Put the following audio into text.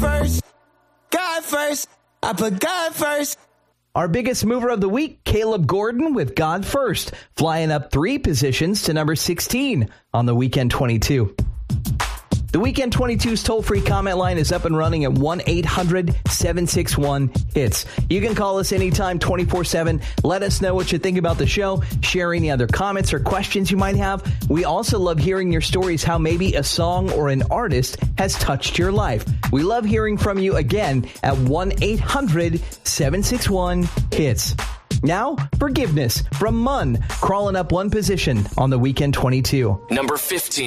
first. God first. I put God first. Our biggest mover of the week, Caleb Gordon with God First, flying up 3 positions to number 16 on the Weekend 22. The Weekend 22's toll-free comment line is up and running at 1-800-761-HITS. You can call us anytime, 24/7. Let us know what you think about the show. Share any other comments or questions you might have. We also love hearing your stories, how maybe a song or an artist has touched your life. We love hearing from you again at 1-800-761-HITS. Now, Forgiveness from Munn, crawling up 1 position on the Weekend 22. Number 15.